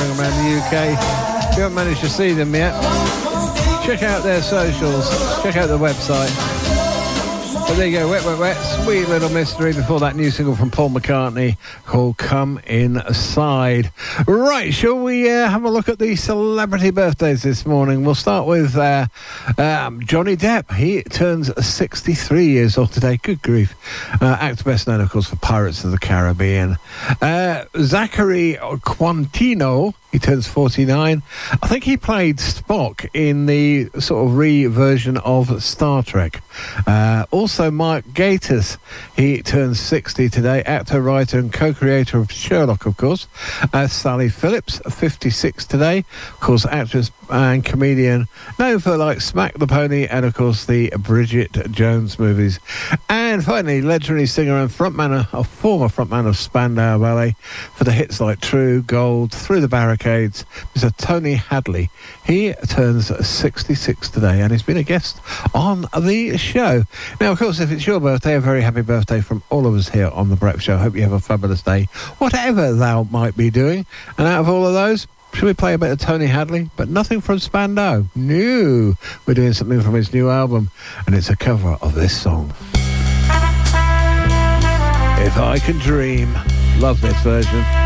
going around the UK. If you haven't managed to see them yet, check out their socials, check out the website. But there you go, Wet, Wet, Wet, sweet little mystery before that new single from Paul McCartney called Come Inside. Right, shall we have a look at the celebrity birthdays this morning? We'll start with Johnny Depp. He turns 63 years old today. Good grief. Actor best known, of course, for Pirates of the Caribbean. Zachary Quintino. He turns 49. I think he played Spock in the sort of re-version of Star Trek. Also, Mark Gatiss. He turns 60 today. Actor, writer and co-creator of Sherlock, of course. Sally Phillips, 56 today. Of course, actress and comedian known for like Smack the Pony and, of course, the Bridget Jones movies. And finally, legendary singer and former frontman of Spandau Ballet for the hits like True, Gold, Through the Barricades, Mr. Tony Hadley. He turns 66 today and he's been a guest on the show. Now, of course, if it's your birthday, a very happy birthday from all of us here on The Breakfast Show. Hope you have a fabulous day, whatever thou might be doing. And out of all of those, should we play a bit of Tony Hadley? But nothing from Spandau. No. We're doing something from his new album, and it's a cover of this song. If I Can Dream. Love this version.